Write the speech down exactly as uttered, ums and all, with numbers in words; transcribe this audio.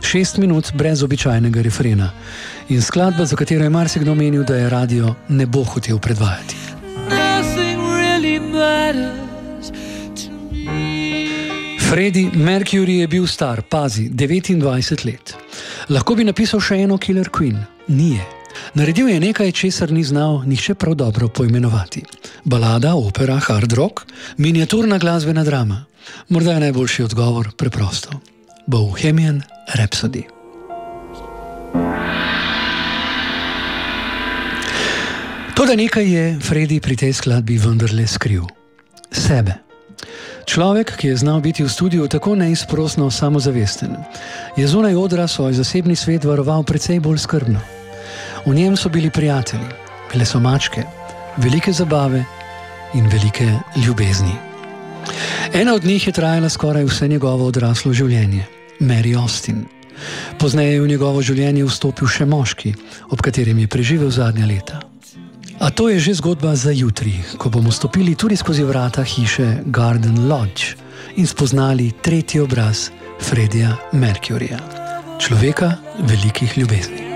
Šest minut brez običajnega refrena in skladba, za katero je marsikdo menil, da je radio ne bo hotel predvajati. Freddie Mercury je bil star, pazi, devetindvajset let. Lahko bi napisal še eno Killer Queen. Nije. Naredil je nekaj, česar ni znal nihče prav dobro poimenovati. Balada, opera, hard rock, miniaturna glasbena drama. Morda je najboljši odgovor preprosto. Bohemian Rhapsody. Toda nekaj je Freddie pri tej skladbi vendarle skril. Sebe. Človek, ki je znal biti v studiu tako neizprosno samozavesten, je zunaj odra svoj zasebni svet varoval precej bolj skrbno. V njem so bili prijatelji, bile so mačke, velike zabave in velike ljubezni. Ena od njih je trajala skoraj vse njegovo odraslo življenje, Mary Austin. Pozneje je v njegovo življenje vstopil še moški, ob katerem je preživel zadnja leta. A to je že zgodba za jutri, ko bomo stopili tudi skozi vrata hiše Garden Lodge in spoznali tretji obraz Freddieja Mercuryja, človeka velikih ljubezni.